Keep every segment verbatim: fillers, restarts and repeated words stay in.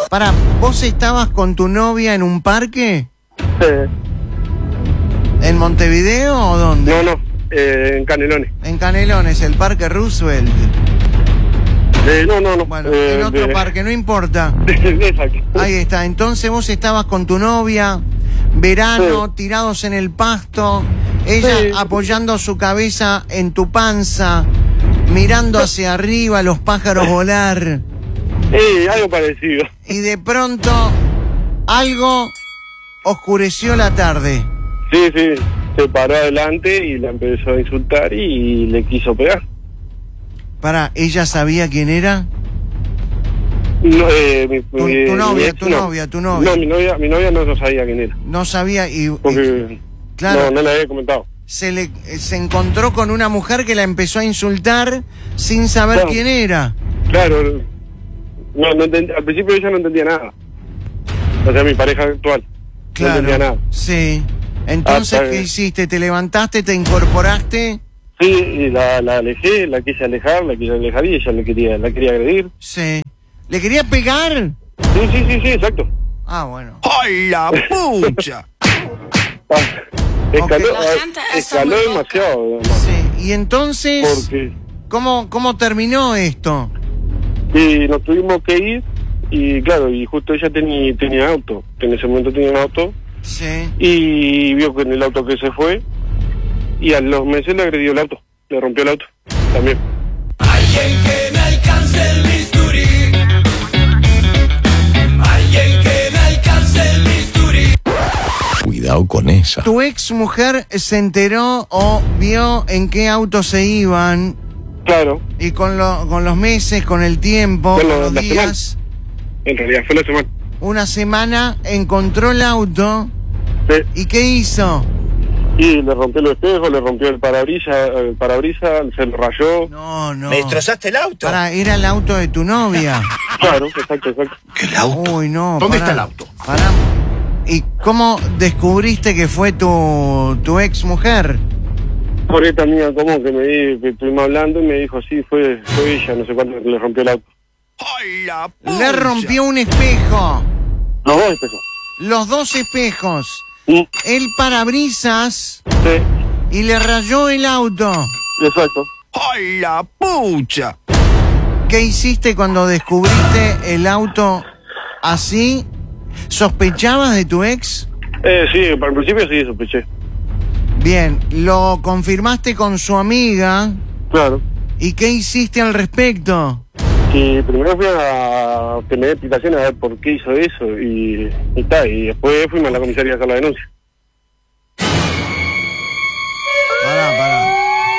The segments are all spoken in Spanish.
Pará, ¿vos estabas con tu novia en un parque? Sí. ¿En Montevideo o dónde? No, no, eh, en Canelones. En Canelones, el Parque Roosevelt. Eh, no, no, no. Bueno, eh, en otro de... parque, no importa. Exacto. Ahí está, entonces vos estabas con tu novia, verano, Sí. tirados en el pasto, ella Sí. apoyando su cabeza en tu panza, mirando hacia arriba los pájaros volar, Sí, algo parecido. y de pronto algo oscureció la tarde. Sí, sí, se paró adelante y la empezó a insultar y le quiso pegar. Pará, ¿ella sabía quién era? No, eh, mi, Tu, mi- tu mi novia, ex, tu no. novia, tu novia. No, mi novia, mi novia no, no sabía quién era. No sabía y, y- Porque claro, no, no le había comentado. se le se encontró con una mujer que la empezó a insultar sin saber Claro. quién era. Claro, no, no entend- al principio ella no entendía nada. O sea, mi pareja actual. Claro. No entendía nada. Sí. Entonces, Hasta ¿qué que- hiciste? ¿Te levantaste, te incorporaste? Sí, y la, la alejé, la quise alejar, la quise alejar y ella le quería, la quería agredir. Sí. ¿Le quería pegar? Sí, sí, sí, sí, exacto. Ah, bueno. ¡Ay, la pucha! Ah, escaló, Ok. ah, La gente está escaló muy demasiado, además, Sí. Y entonces, porque ¿cómo, cómo terminó esto? y nos tuvimos que ir y claro, y justo ella tenía, tenía auto, en ese momento tenía un auto Sí. y vio que en el auto que se fue y a los meses le agredió el auto, le rompió el auto también. Alguien que me alcance el bisturí. Alguien que me alcance el bisturí. Cuidado con esa. ¿Tu ex mujer se enteró o vio en qué auto se iban? Claro, Y con, lo, con los meses, con el tiempo, Con con lo- los la días, en realidad fue la semana. una semana encontró el auto. Sí. ¿Y qué hizo? Y le rompió los espejos, le rompió el parabrisas, el parabrisas, se lo rayó. No, no. ¿Me destrozaste el auto? Pará, era el auto de tu novia. Claro, exacto, exacto. ¿Qué auto? Uy, no. ¿Dónde pará, está el auto? Pará. ¿Y cómo descubriste que fue tu, tu ex mujer? Por esta amiga común que me di, que estuvimos hablando y me dijo, sí, fue, fue ella, no sé cuánto, que le rompió el auto. ¡Ay, la pucha! Le rompió un espejo. Los dos espejos. Los dos espejos. Mm, El parabrisas sí, y le rayó el auto. exacto. ¡Ay, la pucha! ¿Qué hiciste cuando descubriste el auto así? ¿Sospechabas de tu ex? Eh, sí, para el principio sí, sospeché. Bien, lo confirmaste con su amiga. Claro. ¿Y qué hiciste al respecto? Y primero fui a que me dé explicaciones a ver por qué hizo eso y, y tal, y después fuimos a la comisaría a hacer la denuncia. Pará, pará.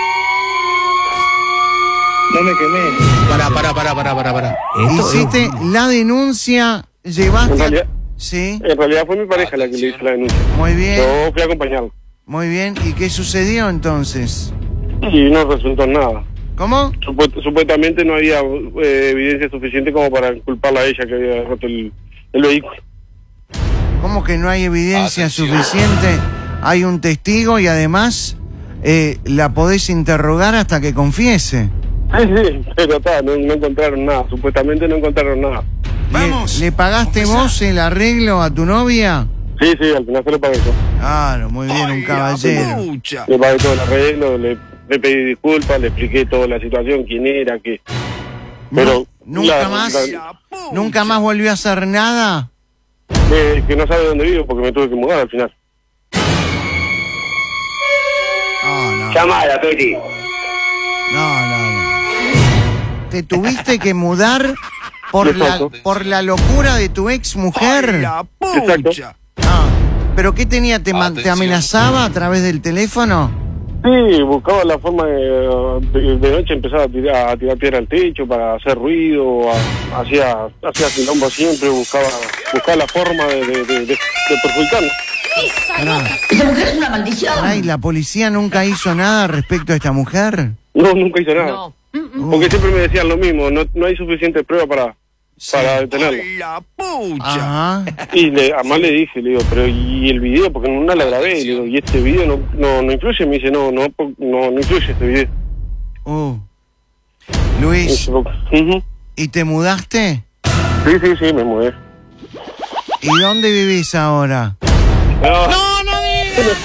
No me quemé. Pará, pará, pará, pará, pará, pará. Hiciste la denuncia, llevaste... En realidad, Sí, en realidad fue mi pareja la que le hizo la denuncia. muy bien, Yo fui a acompañarlo. muy bien. ¿Y qué sucedió entonces? Y no resultó en nada. ¿Cómo? Supuest- supuestamente no había eh, evidencia suficiente como para culparla a ella que había roto el, el vehículo. ¿Cómo que no hay evidencia Atención. suficiente? Hay un testigo y además eh, la podés interrogar hasta que confiese. Sí, sí, pero está, no, no encontraron nada. Supuestamente no encontraron nada. Vamos. ¿Le, le pagaste vos el arreglo a tu novia? Sí, sí, al final se lo pagué yo. Claro, muy bien, un ¡Ay, la caballero. pucha! Le pagué todo el arreglo, le, le pedí disculpas, le expliqué toda la situación, quién era, qué. Pero Nu- ¿Nunca la- más? la- La pucha. ¿Nunca más volvió a hacer nada? eh, que no sabe dónde vivo porque me tuve que mudar al final. No, no, Llamada, Peti. no, no, no. ¿Te tuviste que mudar por la, Exacto. por la locura de tu ex ¡Ay, mujer? la Exacto. pucha! Ah, ¿pero qué tenía? ¿Te, ma- te Atención. amenazaba a través del teléfono? Sí, buscaba la forma de, de, de noche empezaba a tirar, a tirar piedra al techo para hacer ruido, a- hacía hacía quilombo siempre, buscaba buscaba la forma de, de, de, de, de perjudicarme. Pará. Esa mujer es una maldición. Pará, ¿y la policía nunca hizo nada respecto a esta mujer? No, nunca hizo nada. No. Uh, Porque siempre me decían lo mismo, no, no hay suficiente prueba para, para detenerlo. ¡Ay, la pucha! Ajá. Y le, además le dije, le digo, pero ¿y el video? Porque no la grabé, y le digo, ¿y este video no, no, no influye? Me dice, no, no, no, no influye este video. Uh. Y Luis, yo, ujú. ¿y te mudaste? Sí, sí, sí, me mudé. ¿Y dónde vivís ahora? No, ¡No, no digas!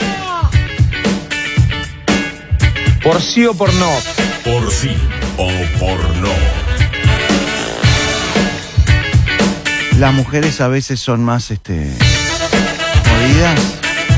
Por sí o por no. Por sí o por no. Las mujeres a veces son más, este... jodidas.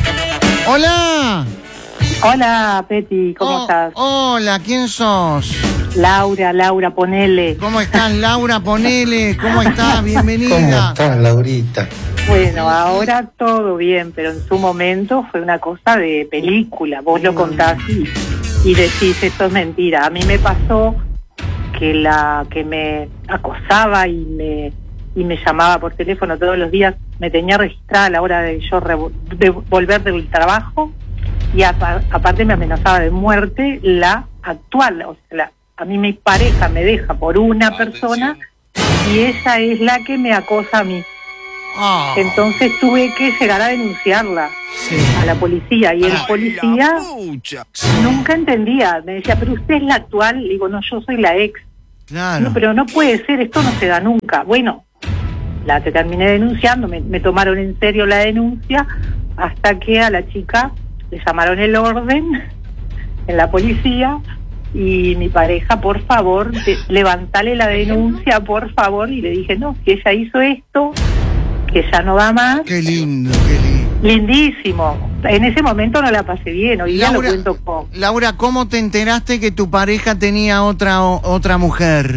¡Hola! Hola, Peti, ¿cómo Oh, estás? Hola, ¿quién sos? Laura, Laura, ponele. ¿Cómo estás, Laura? Ponele. ¿Cómo estás? Bienvenida. ¿Cómo estás, Laurita? Bueno, ahora todo bien, pero en su momento fue una cosa de película. Vos lo contás y, y decís, esto es mentira. A mí me pasó que la que me acosaba y me y me llamaba por teléfono todos los días, me tenía registrada a la hora de yo revo- de volver del trabajo y apa- aparte me amenazaba de muerte la actual, o sea, la, a mí mi pareja me deja por una persona y esa es la que me acosa a mí. Oh, Entonces tuve que llegar a denunciarla sí. a la policía y el policía nunca entendía, me decía, pero usted es la actual, le digo, no, yo soy la ex. Claro. No, pero no puede ser, esto no se da nunca. Bueno, la que terminé denunciando, me, me tomaron en serio la denuncia, hasta que a la chica le llamaron el orden en la policía y mi pareja, por favor, de, levantale la denuncia, por favor, y le dije, no, si ella hizo esto, que ya no va más. Qué lindo, qué lindo. Lindísimo. En ese momento no la pasé bien, hoy día lo cuento con... Laura, ¿cómo te enteraste que tu pareja tenía otra o- otra mujer?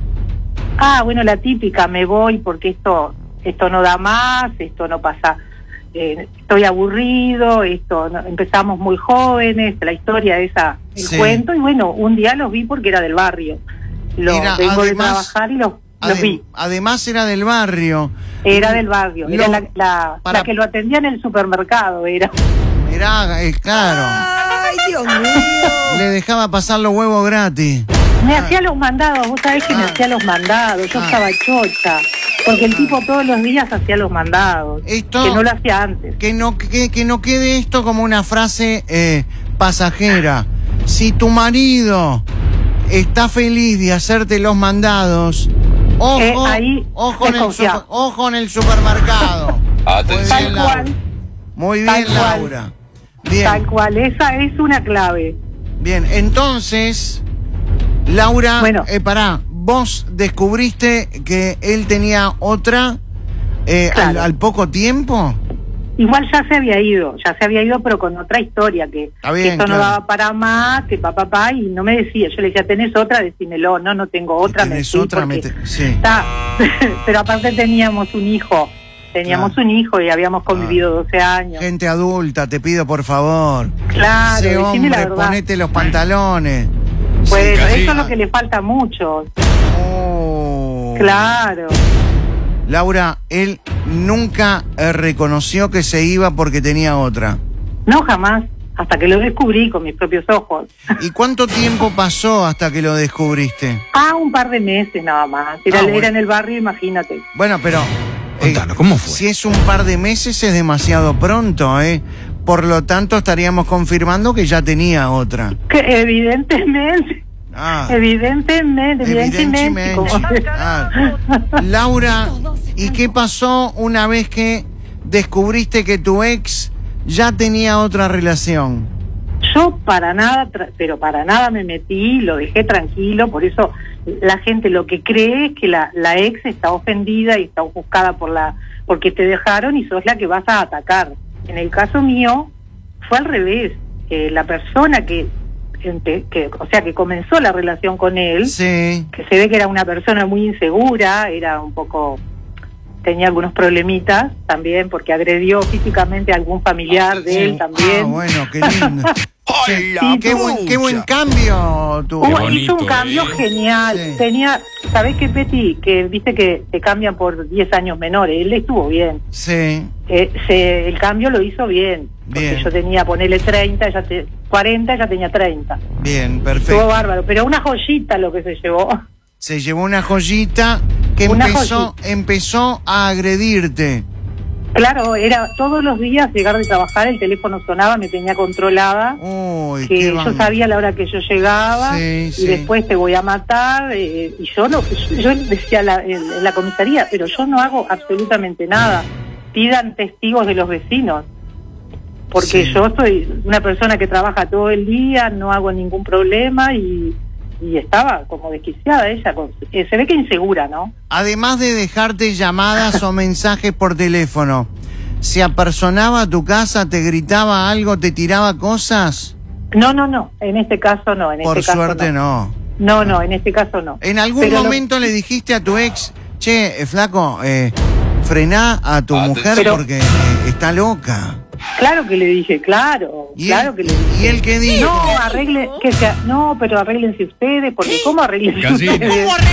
Ah, bueno, la típica, me voy porque esto esto no da más, esto no pasa, eh, estoy aburrido, esto no, empezamos muy jóvenes, la historia esa, el Sí. cuento, y bueno, un día los vi porque era del barrio. Los Era, vengo de además- trabajar y los, los Adem- vi. Además era del barrio. Era del barrio, Lo- era la, la, para- la que lo atendía en el supermercado, era. Era, eh, claro. Ay, Dios mío. Le dejaba pasar los huevos gratis. Me hacía los mandados, vos sabés que me Ah. hacía los mandados, yo Ah. estaba chocha, porque el tipo todos los días hacía los mandados, Esto- que no lo hacía antes. Que no, que, que no quede esto como una frase eh, pasajera. Si tu marido está feliz de hacerte los mandados, ojo, Eh, ahí ojo, en el desconfía. super- ojo en el supermercado. Atención. Tal Muy bien, Laura. cual. Muy bien, Tal cual. Laura. Bien, Tal cual, esa es una clave. bien. Entonces, Laura, Bueno. eh, pará, vos descubriste que él tenía otra eh, al, Claro. al poco tiempo. Igual ya se había ido, ya se había ido, pero con otra historia, que, Está bien, que esto claro. no daba para más, que papá, papá, y no me decía. Yo le decía, ¿tenés otra? Decímelo. No, no tengo otra. me ¿Tenés fui otra? porque Me te- sí. está. Pero aparte teníamos un hijo, teníamos Claro. un hijo y habíamos convivido doce años. Gente adulta, te pido por favor. Claro, Sé decime la hombre, verdad. ponete los pantalones. Bueno, Sí, eso es lo que le falta mucho. Oh. Claro. Laura, él nunca eh, reconoció que se iba porque tenía otra. No, jamás. Hasta que lo descubrí con mis propios ojos. ¿Y cuánto tiempo pasó hasta que lo descubriste? Ah, un par de meses nada más. Era, Ah, bueno. era en el barrio, imagínate. Bueno, pero... eh, Contanos, ¿cómo fue? Si es un par de meses es demasiado pronto, ¿eh? Por lo tanto, estaríamos confirmando que ya tenía otra. Que evidentemente, Ah, evidentemente, evidentemente. evidentemente. como- Ah. Laura, ¿y qué pasó una vez que descubriste que tu ex ya tenía otra relación? Yo para nada, tra- pero para nada me metí, lo dejé tranquilo, por eso la gente lo que cree es que la, la ex está ofendida y está ofuscada por la, porque te dejaron y sos la que vas a atacar. En el caso mío fue al revés, eh, la persona que, empe- que, o sea, que comenzó la relación con él, Sí. que se ve que era una persona muy insegura, era un poco, tenía algunos problemitas también, porque agredió físicamente a algún familiar de él también. Ah, bueno, qué lindo. Sí, ¡Hola, qué buen, qué buen cambio tuvo. Hubo- bonito, hizo un cambio ¿eh? genial. Sí. Tenía, ¿sabés qué, Peti? Que viste que te cambian por diez años menores. Él estuvo bien. Sí, Eh, se, el cambio lo hizo bien. Porque Bien. yo tenía, ponele treinta, ella te, cuarenta, ella tenía treinta. bien, Estuvo perfecto. bárbaro. Pero una joyita lo que se llevó. Se llevó una joyita que Una empezó, joyita. empezó a agredirte. Claro, era todos los días llegar de trabajar, el teléfono sonaba, me tenía controlada. Uy, Que qué yo van- sabía la hora que yo llegaba Sí, y sí. después te voy a matar eh, y yo no yo decía la, en, en la comisaría, pero yo no hago absolutamente nada. pidan testigos de los vecinos. Porque Sí. yo soy una persona que trabaja todo el día, no hago ningún problema y, y estaba como desquiciada ella. Con, eh, se ve que insegura, ¿no? Además de dejarte llamadas o mensajes por teléfono, ¿se apersonaba a tu casa, te gritaba algo, te tiraba cosas? No, no, no. En este caso no. En Por este caso suerte no. No, no, en este caso no. ¿En algún Pero lo- momento le dijiste a tu ex, che, eh, flaco, eh, frená a tu Atención. mujer Pero- porque eh, está loca? Claro que le dije, claro, ¿Y claro él, que le dije. ¿Y él qué dijo? No, arregle, que sea, no, pero arréglense ustedes, porque ¿cómo arréglense Casi. ustedes?